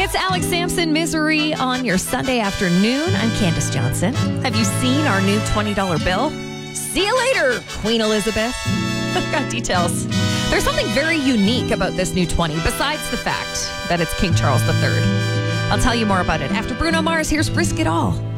It's Alex Sampson, Misery on your Sunday afternoon. I'm Candace Johnson. Have you seen our new $20 bill? See you later, Queen Elizabeth. I've got details. There's something very unique about this new 20, besides the fact that it's King Charles III. I'll tell you more about it after Bruno Mars. Here's Risk It All.